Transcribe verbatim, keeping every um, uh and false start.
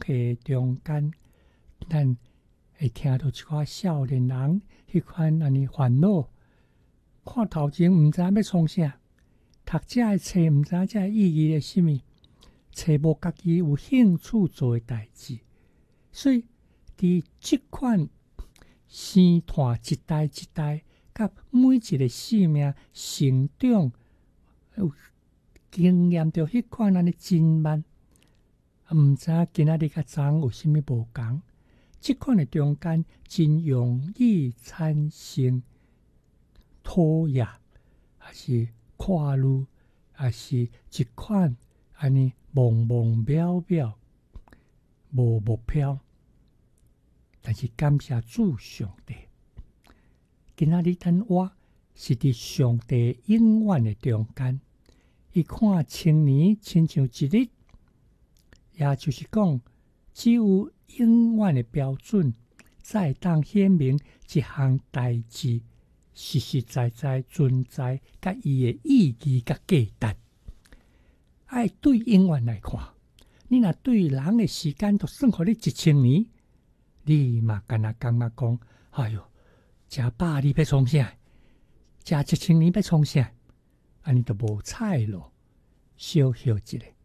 课中间，咱会听到一寡少年人迄款安尼烦恼，看头前毋知要创啥，读这个册毋知这个意义是啥物，找无家己有兴趣做诶代志，所以伫即款生团一代一代，甲每一个生命成长，有经验着迄款安尼真慢，毋知今仔日甲昨昏有啥物无共。即款诶中间真容易产生讨厌，还是跨路，还是一款安尼茫茫渺渺，无目标。但是感谢主上帝，今仔日咱活是伫上帝永远诶中间。伊看千年亲像一日，也就是讲，只有永远的标准，才会当显明一项代志实实在在存在，甲伊的意义甲价值。爱对永远来看，你若对人的时间都算互你一千年，你嘛干那感觉讲，哎哟，食百你要创啥？食一千年要创啥？安尼都无彩咯，小休一下。